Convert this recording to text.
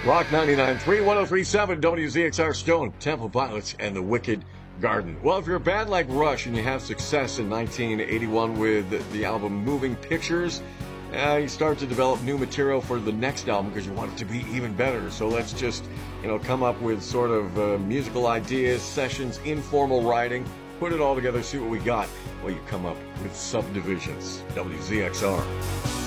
Rock 99.3, 103.7, WZXR Stone, Temple Pilots, and The Wicked Garden. Well, if you're a band like Rush and you have success in 1981 with the album Moving Pictures, you start to develop new material for the next album because you want it to be even better. So let's just, come up with sort of musical ideas, sessions, informal writing, put it all together, see what we got. Well, you come up with Subdivisions, WZXR.